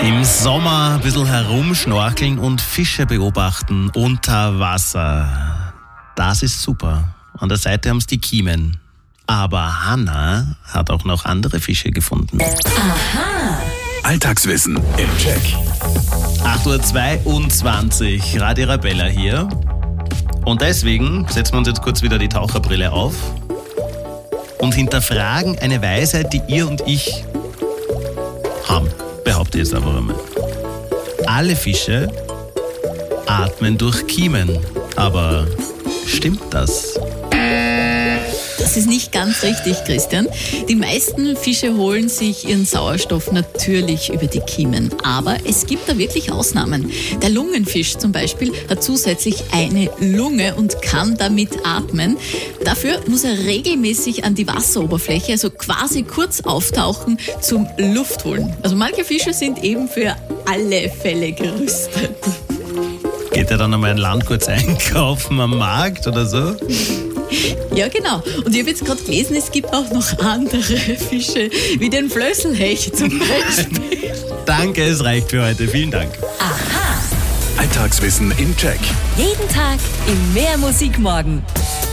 Im Sommer ein bisschen herumschnorcheln und Fische beobachten unter Wasser. Das ist super. An der Seite haben es die Kiemen. Aber Hanna hat auch noch andere Fische gefunden. Aha! Alltagswissen im Check. 8.22 Uhr, Radio Arabella hier. Und deswegen setzen wir uns jetzt kurz wieder die Taucherbrille auf und hinterfragen eine Weisheit, die ihr und ich haben. Behaupte ich jetzt einfach einmal. Alle Fische atmen durch Kiemen. Aber stimmt das? Das ist nicht ganz richtig, Christian. Die meisten Fische holen sich ihren Sauerstoff natürlich über die Kiemen. Aber es gibt da wirklich Ausnahmen. Der Lungenfisch zum Beispiel hat zusätzlich eine Lunge und kann damit atmen. Dafür muss er regelmäßig an die Wasseroberfläche, also quasi kurz auftauchen, zum Luft holen. Also manche Fische sind eben für alle Fälle gerüstet. Geht er dann einmal ein Land kurz einkaufen am Markt oder so? Ja, genau. Und ich habe jetzt gerade gelesen, es gibt auch noch andere Fische, wie den Flösselhecht zum Beispiel. Danke, es reicht für heute. Vielen Dank. Aha! Alltagswissen im Check. Jeden Tag im Mehr Musik morgen.